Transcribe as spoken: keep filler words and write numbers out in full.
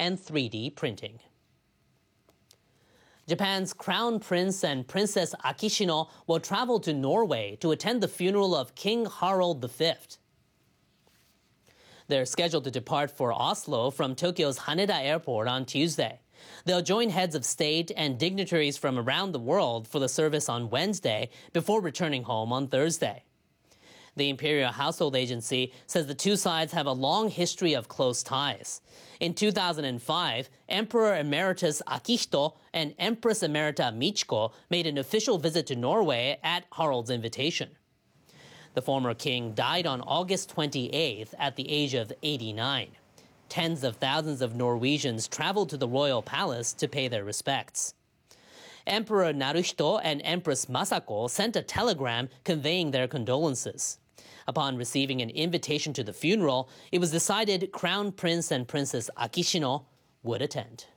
and three D printing. Japan's Crown Prince and Princess Akishino will travel to Norway to attend the funeral of King Harald the Fifth. They're scheduled to depart for Oslo from Tokyo's Haneda Airport on Tuesday. They'll join heads of state and dignitaries from around the world for the service on Wednesday before returning home on Thursday. The Imperial Household Agency says the two sides have a long history of close ties. In two thousand five, Emperor Emeritus Akihito and Empress Emerita Michiko made an official visit to Norway at Harald's invitation. The former king died on August twenty-eighth at the age of eighty-nine. Tens of thousands of Norwegians traveled to the royal palace to pay their respects. Emperor Naruhito and Empress Masako sent a telegram conveying their condolences. Upon receiving an invitation to the funeral, it was decided Crown Prince and Princess Akishino would attend.